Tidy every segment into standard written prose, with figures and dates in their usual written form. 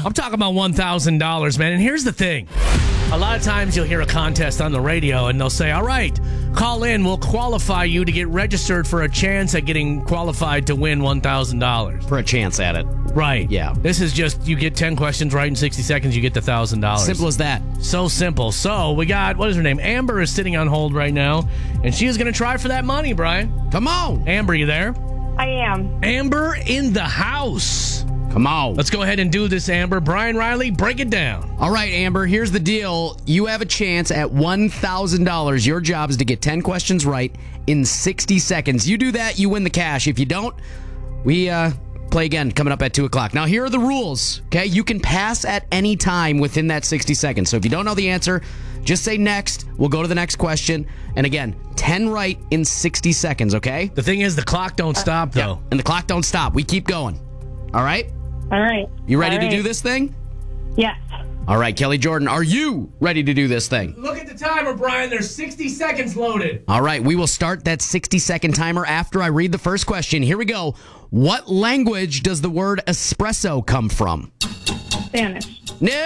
I'm talking about $1,000, man. And here's the thing. A lot of times you'll hear a contest on the radio and they'll say, all right, call in. We'll qualify you to get registered for a chance at getting qualified to win $1,000. For a chance at it. Right. Yeah. This is just, you get 10 questions right in 60 seconds, you get the $1,000. Simple as that. So simple. So we got, what is her name? Amber is sitting on hold right now, and she is going to try for that money, Brian. Come on. Amber, you there? I am. Amber in the house. Come on. Let's go ahead and do this, Amber. Brian Riley, break it down. All right, Amber, here's the deal. You have a chance at $1,000. Your job is to get 10 questions right in 60 seconds. You do that, you win the cash. If you don't, we play again coming up at 2 o'clock. Now, here are the rules, okay? You can pass at any time within that 60 seconds. So if you don't know the answer, just say next. We'll go to the next question. And again, 10 right in 60 seconds, okay? The thing is, the clock don't stop, though. Yeah, and the clock don't stop. We keep going. All right? All right. You ready All to right. do this thing? Yes. All right, Kelly Jordan, are you ready to do this thing? Look at the timer, Brian. There's 60 seconds loaded. All right, we will start that 60-second timer after I read the first question. Here we go. What language does the word espresso come from? Spanish.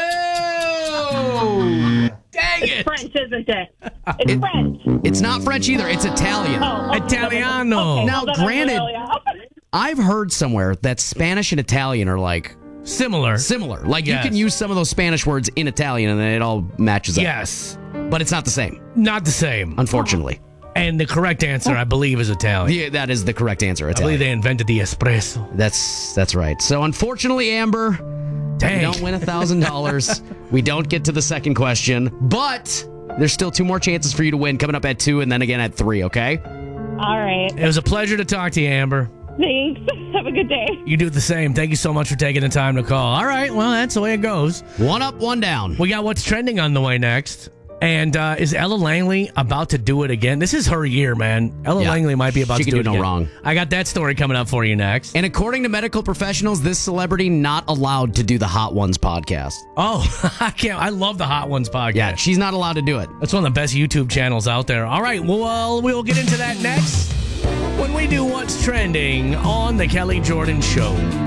No! Dang it. French, isn't it? It's French. It's not French either. It's Italian. Oh, Italiano. Now, well, then granted- okay. I've heard somewhere that Spanish and Italian are like Similar. Like Yes. you can use some of those Spanish words in Italian and it all matches up. Yes. But it's not the same, Not the same. unfortunately. And the correct answer, I believe, is Italian. Yeah, that is the correct answer. I believe Italian. they invented the espresso. That's right. So unfortunately, Amber, Dang. we don't win $1,000. We don't get to the second question, but there's still 2 more chances for you to win coming up at 2 and then again at 3, okay? All right. It was a pleasure to talk to you, Amber. Thanks. Have a good day. You do the same. Thank you so much for taking the time to call. All right, well, that's the way it goes. 1 up, 1 down. We got what's trending on the way next. And is Ella Langley about to do it again? This is her year, man. Ella Yeah. Langley might be about She to can do do it no again. wrong. I got that story coming up for you next. And according to medical professionals, this celebrity not allowed to do the Hot Ones podcast. Oh, I can't. I love the Hot Ones podcast. Yeah, she's not allowed to do it. That's one of the best YouTube channels out there. All right, well, we'll get into that next when we do what's trending on The Kelly Jordan Show.